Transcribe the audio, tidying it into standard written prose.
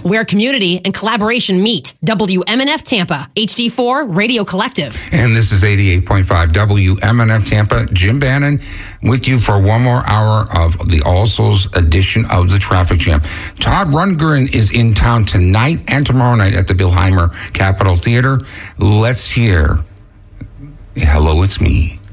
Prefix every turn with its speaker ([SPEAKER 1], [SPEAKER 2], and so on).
[SPEAKER 1] where community and collaboration meet. WMNF Tampa, HD4 Radio Collective.
[SPEAKER 2] And this is 88.5 WMNF Tampa. Jim Bannon with you for one more hour of the All Souls edition of the Traffic Jam. Todd Rundgren is in town tonight and tomorrow night at the Bilheimer Capitol Theater. Let's hear Hello, It's Me.